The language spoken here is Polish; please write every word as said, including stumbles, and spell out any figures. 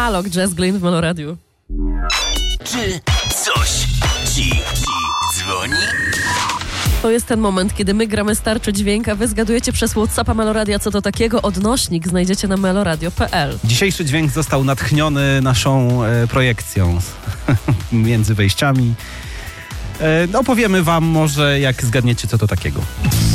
Analog, Jazz Glynn w Meloradiu. Czy coś ci dzwoni? To jest ten moment, kiedy my gramy starczy dźwięk, a wy zgadujecie przez WhatsAppa Meloradia, co to takiego. Odnośnik znajdziecie na meloradio kropka p l. Dzisiejszy dźwięk został natchniony naszą e, projekcją między wejściami. E, opowiemy wam może, jak zgadniecie, co to takiego.